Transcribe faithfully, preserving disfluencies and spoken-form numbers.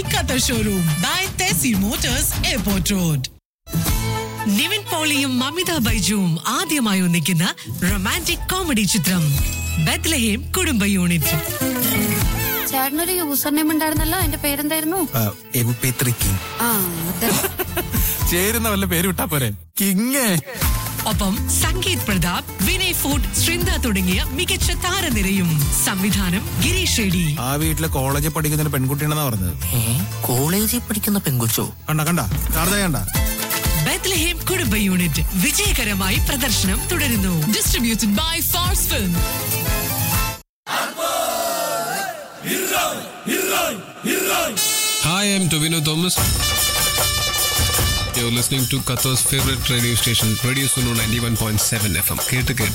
Qatar Showroom by Tessie Motors Airport Road. Nivin പോളിയും Mamitha ബൈജുവും ആദ്യമായി ഒന്നിക്കുന്ന romantic comedy ചിത്രം ബെത്ലഹേം കുടുംബ യൂണിറ്റ്. ചേട്ടനൊരു യൂസർ നെയിം ഉണ്ടായിരുന്നല്ലോ, എന്റെ പേരെന്തായിരുന്നു? ചേരുന്ന വല്ല പേര് വിട്ടാ പോരെ. കിങ്. ഒപ്പം സംഗീത് പ്രതാപ്, വിനയ് ഫോർട്ട്, ശൃന്ദ തുടങ്ങിയ മികച്ച താരനിരയും. സംവിധാനം ഗിരീഷ് ഷെഡി. ആ വീട്ടിലെ കോളേജിൽ പഠിക്കുന്ന പെൺകുട്ടിയാണെന്നാ പറഞ്ഞത്. കോളേജിൽ പഠിക്കുന്ന പെൺകുച്ചോ? കണ്ട കണ്ട കണ്ട ബെത്ലഹേം കുടുംബ യൂണിറ്റ് വിജയകരമായി പ്രദർശനം തുടരുന്നു. Distributed by Phars film. Hi, I'm Tovino Thomas. You're listening to Qatar's favorite radio station, Radio Suno ninety-one point seven F M. Ketu ketu